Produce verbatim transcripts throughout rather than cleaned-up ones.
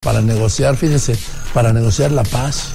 para negociar, fíjese, para negociar la paz.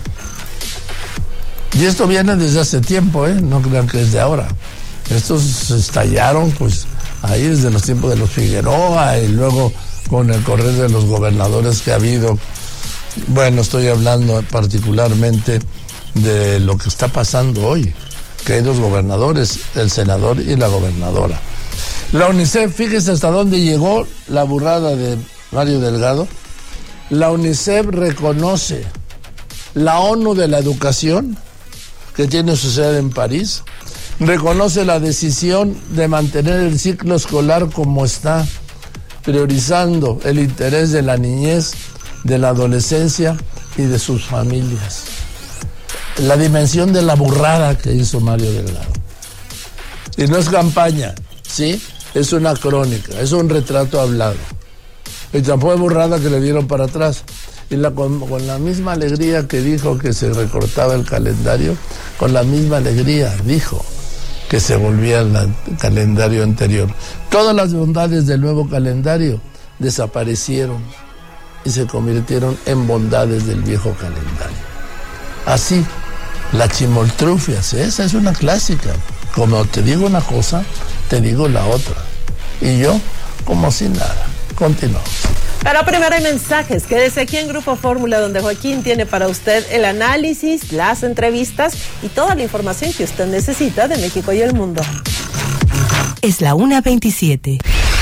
Y esto viene desde hace tiempo, ¿eh? No crean que es de ahora. Estos estallaron, pues, ahí desde los tiempos de los Figueroa y luego con el correr de los gobernadores que ha habido. Bueno, estoy hablando particularmente de lo que está pasando hoy, que hay dos gobernadores, el senador y la gobernadora. La UNICEF, fíjese hasta dónde llegó la burrada de Mario Delgado. La UNICEF reconoce la ONU de la educación, que tiene su sede en París, reconoce la decisión de mantener el ciclo escolar como está, priorizando el interés de la niñez, de la adolescencia y de sus familias. La dimensión de la burrada que hizo Mario Delgado. Y no es campaña, ¿sí? Es una crónica, es un retrato hablado. Y tampoco es burrada que le dieron para atrás. Y la, con, con la misma alegría que dijo que se recortaba el calendario, con la misma alegría dijo que se volvía al calendario anterior. Todas las bondades del nuevo calendario desaparecieron y se convirtieron en bondades del viejo calendario. Así, la chimoltrufia, esa es una clásica. Como te digo una cosa, te digo la otra. Y yo, como si nada. Continuamos. Pero primero hay mensajes. Quédese aquí en Grupo Fórmula, donde Joaquín tiene para usted el análisis, las entrevistas y toda la información que usted necesita de México y el mundo. Es la una veintisiete.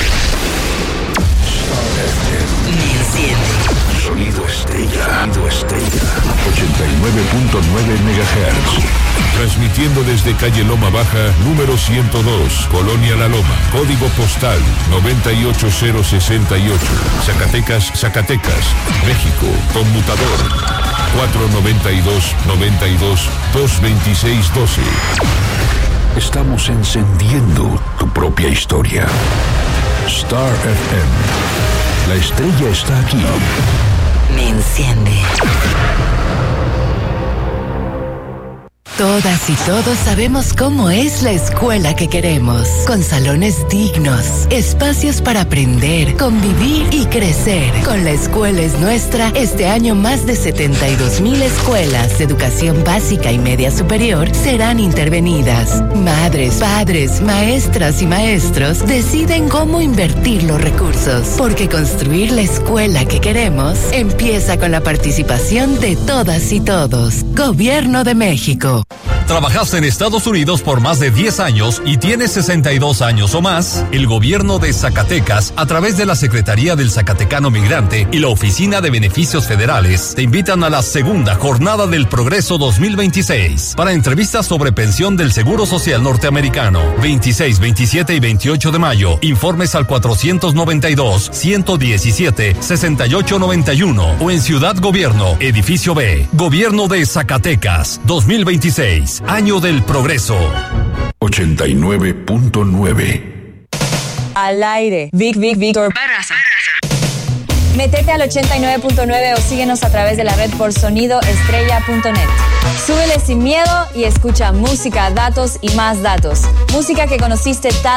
Sonido Estrella. Sonido Estrella. ochenta y nueve punto nueve megahertz. Transmitiendo desde calle Loma Baja, número ciento dos, Colonia La Loma. Código postal noventa y ocho cero sesenta y ocho. Zacatecas, Zacatecas, México. Conmutador cuatro noventa y dos, noventa y dos, dos veintiséis doce. Estamos encendiendo tu propia historia. Star F M. La estrella está aquí. Me enciende. Todas y todos sabemos cómo es la escuela que queremos, con salones dignos, espacios para aprender, convivir y crecer. Con La Escuela es Nuestra, este año más de setenta y dos mil escuelas de educación básica y media superior serán intervenidas. Madres, padres, maestras y maestros deciden cómo invertir los recursos, porque construir la escuela que queremos empieza con la participación de todas y todos. Gobierno de México. ¿Trabajaste en Estados Unidos por más de diez años y tienes sesenta y dos años o más? El gobierno de Zacatecas, a través de la Secretaría del Zacatecano Migrante y la Oficina de Beneficios Federales, te invitan a la segunda Jornada del Progreso dos mil veintiséis para entrevistas sobre pensión del Seguro Social Norteamericano. veintiséis, veintisiete y veintiocho de mayo. Informes al cuatrocientos noventa y dos, ciento diecisiete, sesenta y ocho noventa y uno o en Ciudad Gobierno, Edificio B. Gobierno de Zacatecas, dos mil veintiséis. Año del Progreso. ochenta y nueve punto nueve. Al aire. Vic, Vic, Víctor Barraza. Métete al ochenta y nueve punto nueve o síguenos a través de la red por sonido estrella punto net. Súbele sin miedo y escucha música, datos y más datos. Música que conociste tan